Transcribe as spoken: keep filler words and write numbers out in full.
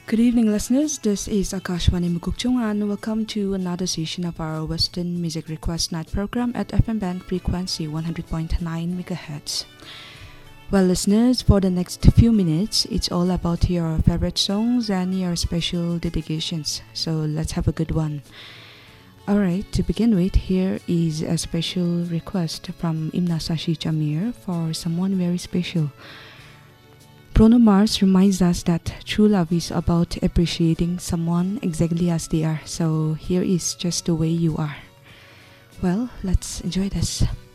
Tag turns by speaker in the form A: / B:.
A: Good evening, listeners. This is Akashwani Mukukchung, and welcome to another session of our Western Music Request Night program at F M band frequency one hundred point nine megahertz. Well, listeners, for the next few minutes, it's all about your favorite songs and your special dedications. So let's have a good one. Alright, to begin with, here is a special request from Imna Sashi Jamir for someone very special. Bruno Mars reminds us that true love is about appreciating someone exactly as they are. So here is Just the Way You Are. Well, let's enjoy this.